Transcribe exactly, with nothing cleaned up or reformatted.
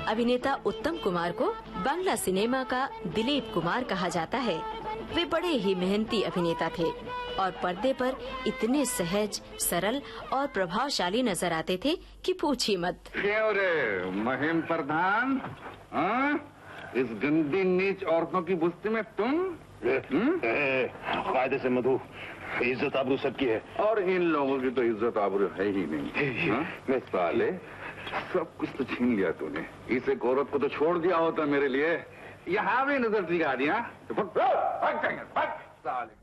अभिनेता उत्तम कुमार को बांग्ला सिनेमा का दिलीप कुमार कहा जाता है। वे बड़े ही मेहनती अभिनेता थे और पर्दे पर इतने सहज, सरल और प्रभावशाली नजर आते थे कि पूछिए मत। क्यों रे महिम प्रधान, हाँ? इस गंदी नीच औरतों की बुस्ती में तुम? फायदे से मधु, इज्जत आबरू सबकी है और इन लोगों की तो इज्जत आबरू है ही नहीं। हाँ? मैं साले सब कुछ तो छीन लिया तूने। इस एक औरत को तो छोड़ दिया होता मेरे लिए, यहाँ भी नजर दिखा दिया। तो भाग, भाग, भाग, भाग, साले।